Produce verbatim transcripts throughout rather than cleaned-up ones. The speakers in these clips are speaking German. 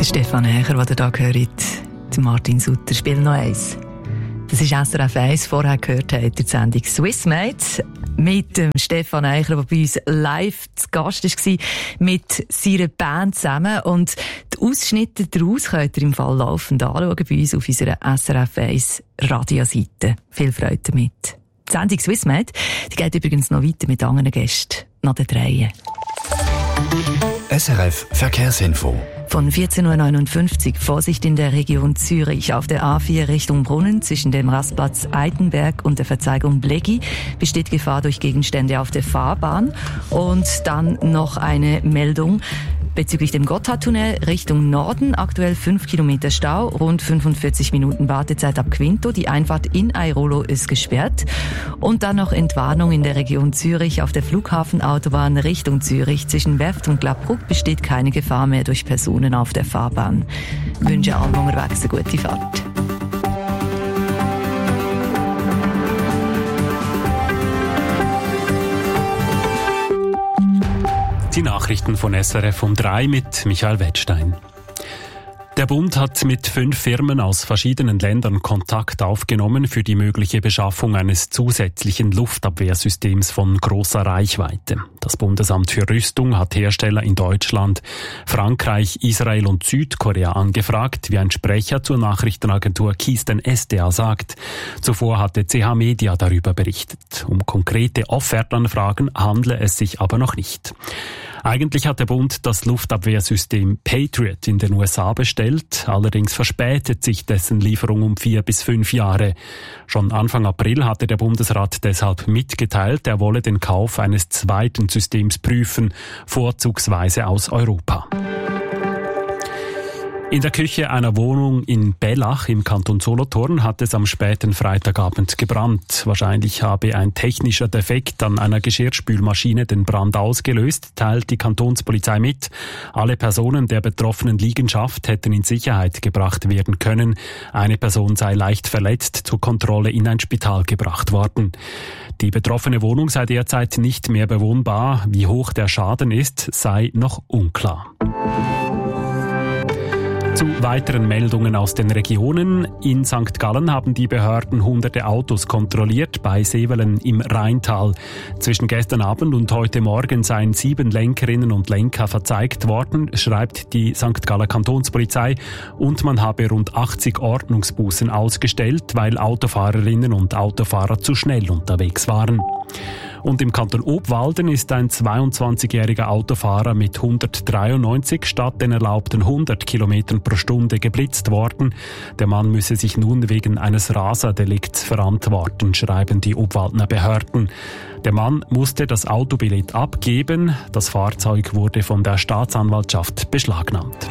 Der Stefan Hächer, den ihr hier hört, der Martin Sutter, spielt noch eins. Das ist S R F eins. Vorher gehört habt ihr die Sendung Swissmate mit dem Stefan Eichler, der bei uns live zu Gast war, mit seiner Band zusammen. Und die Ausschnitte daraus könnt ihr im Fall laufend anschauen bei uns auf unserer S R F eins Radioseite. Viel Freude damit. Die Sendung Swissmate, die geht übrigens noch weiter mit anderen Gästen nach den Dreien. S R F Verkehrsinfo. Von vierzehn Uhr neunundfünfzig Vorsicht in der Region Zürich. Auf der A vier Richtung Brunnen zwischen dem Rastplatz Eitenberg und der Verzeigung Bleggi besteht Gefahr durch Gegenstände auf der Fahrbahn. Und dann noch eine Meldung bezüglich dem Gotthardtunnel Richtung Norden. Aktuell fünf Kilometer Stau, rund fünfundvierzig Minuten Wartezeit ab Quinto. Die Einfahrt in Airolo ist gesperrt. Und dann noch Entwarnung in der Region Zürich. Auf der Flughafenautobahn Richtung Zürich zwischen Werft und Klappbruck besteht keine Gefahr mehr durch Personen auf der Fahrbahn. Ich wünsche allen unterwegs eine gute Fahrt. Die Nachrichten von S R F um drei mit Michael Wettstein. Der Bund hat mit fünf Firmen aus verschiedenen Ländern Kontakt aufgenommen für die mögliche Beschaffung eines zusätzlichen Luftabwehrsystems von großer Reichweite. Das Bundesamt für Rüstung hat Hersteller in Deutschland, Frankreich, Israel und Südkorea angefragt, wie ein Sprecher zur Nachrichtenagentur Kisten S D A sagt. Zuvor hatte C H Media darüber berichtet. Um konkrete Offertanfragen handle es sich aber noch nicht. Eigentlich hat der Bund das Luftabwehrsystem Patriot in den U S A bestellt, allerdings verspätet sich dessen Lieferung um vier bis fünf Jahre. Schon Anfang April hatte der Bundesrat deshalb mitgeteilt, er wolle den Kauf eines zweiten Systems prüfen, vorzugsweise aus Europa. In der Küche einer Wohnung in Bellach im Kanton Solothurn hat es am späten Freitagabend gebrannt. Wahrscheinlich habe ein technischer Defekt an einer Geschirrspülmaschine den Brand ausgelöst, teilt die Kantonspolizei mit. Alle Personen der betroffenen Liegenschaft hätten in Sicherheit gebracht werden können. Eine Person sei leicht verletzt zur Kontrolle in ein Spital gebracht worden. Die betroffene Wohnung sei derzeit nicht mehr bewohnbar. Wie hoch der Schaden ist, sei noch unklar. Zu weiteren Meldungen aus den Regionen. In Sankt Gallen haben die Behörden hunderte Autos kontrolliert bei Sevelen im Rheintal. Zwischen gestern Abend und heute Morgen seien sieben Lenkerinnen und Lenker verzeigt worden, schreibt die Sankt Galler Kantonspolizei. Und man habe rund achtzig Ordnungsbußen ausgestellt, weil Autofahrerinnen und Autofahrer zu schnell unterwegs waren. Und im Kanton Obwalden ist ein zweiundzwanzigjähriger Autofahrer mit hundertdreiundneunzig statt den erlaubten hundert Kilometern pro Stunde geblitzt worden. Der Mann müsse sich nun wegen eines Raserdelikts verantworten, schreiben die Obwaldener Behörden. Der Mann musste das Autobillett abgeben. Das Fahrzeug wurde von der Staatsanwaltschaft beschlagnahmt.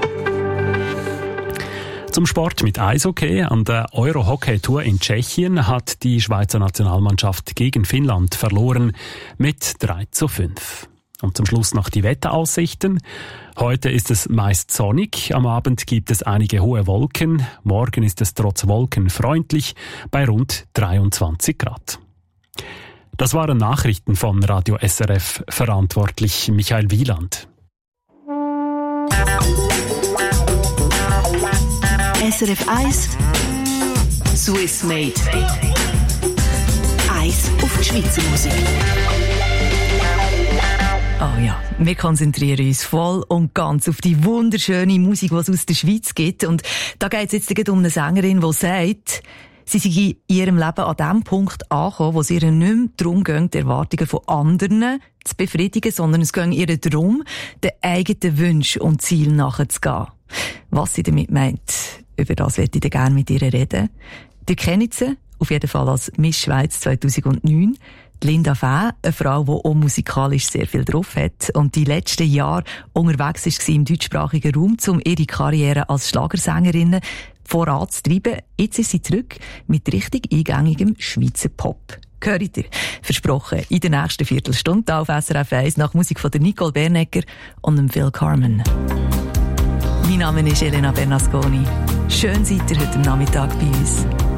Zum Sport mit Eishockey. An der Euro-Hockey-Tour in Tschechien hat die Schweizer Nationalmannschaft gegen Finnland verloren mit drei zu fünf. Und zum Schluss noch die Wetteraussichten. Heute ist es meist sonnig, am Abend gibt es einige hohe Wolken. Morgen ist es trotz Wolken freundlich bei rund dreiundzwanzig Grad. Das waren Nachrichten von Radio S R F, verantwortlich Michael Wieland. S R F eins Swissmate. Eins auf die Schweizer Musik. Oh ja, wir konzentrieren uns voll und ganz auf die wunderschöne Musik, die es aus der Schweiz gibt. Und da geht es jetzt um eine Sängerin, die sagt, sie sei in ihrem Leben an dem Punkt angekommen, wo es ihr nicht mehr darum geht, die Erwartungen von anderen zu befriedigen, sondern es geht ihr darum, den eigenen Wünschen und Zielen nachzugehen. Was sie damit meint, über das möchte ich gerne mit ihr reden. Ihr kennt sie auf jeden Fall als Miss Schweiz zweitausendneun. Die Linda Fäh, eine Frau, die auch musikalisch sehr viel drauf hat und die letzten Jahre unterwegs war im deutschsprachigen Raum, um ihre Karriere als Schlagersängerin voranzutreiben. Jetzt ist sie zurück mit richtig eingängigem Schweizer Pop. Hört ihr? Versprochen, in der nächsten Viertelstunde auf S R F eins nach Musik von der Nicole Bernecker und dem Phil Carmen. Mein Name ist Elena Bernasconi. Schön seid ihr heute Nachmittag bei uns.